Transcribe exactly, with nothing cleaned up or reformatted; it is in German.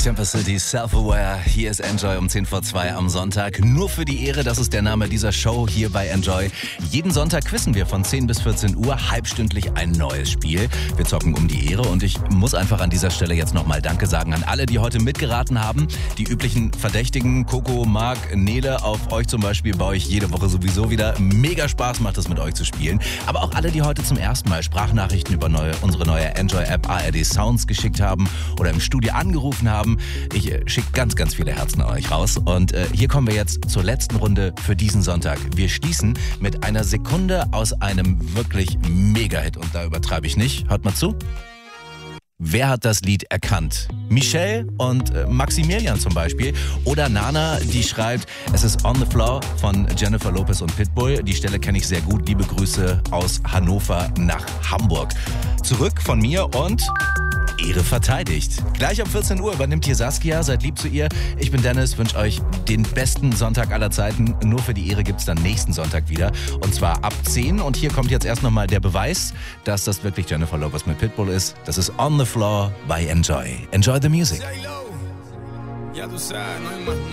Temper City, Self-Aware. Hier ist Enjoy um zehn vor zwei am Sonntag. Nur für die Ehre, das ist der Name dieser Show hier bei Enjoy. Jeden Sonntag quizzen wir von zehn bis vierzehn Uhr halbstündlich ein neues Spiel. Wir zocken um die Ehre und ich muss einfach an dieser Stelle jetzt nochmal Danke sagen an alle, die heute mitgeraten haben. Die üblichen Verdächtigen, Coco, Marc, Nele, auf euch zum Beispiel baue ich jede Woche sowieso wieder. Mega Spaß macht es mit euch zu spielen. Aber auch alle, die heute zum ersten Mal Sprachnachrichten über neue, unsere neue Enjoy-App A R D Sounds geschickt haben oder im Studio angerufen haben. Ich äh, schicke ganz, ganz viele Herzen an euch raus. Und äh, hier kommen wir jetzt zur letzten Runde für diesen Sonntag. Wir schließen mit einer Sekunde aus einem wirklich Mega-Hit. Und da übertreibe ich nicht. Hört mal zu. Wer hat das Lied erkannt? Michelle und äh, Maximilian zum Beispiel. Oder Nana, die schreibt, es ist On the Floor von Jennifer Lopez und Pitbull. Die Stelle kenne ich sehr gut. Liebe Grüße aus Hannover nach Hamburg. Zurück von mir und Ehre verteidigt. Gleich um vierzehn Uhr übernimmt hier Saskia. Seid lieb zu ihr. Ich bin Dennis, wünsche euch den besten Sonntag aller Zeiten. Nur für die Ehre gibt es dann nächsten Sonntag wieder. Und zwar ab zehn. Und hier kommt jetzt erst nochmal der Beweis, dass das wirklich Jennifer Lopez mit Pitbull ist. Das ist On the Floor bei Enjoy. Enjoy the music. Ya tú sabes, no hay más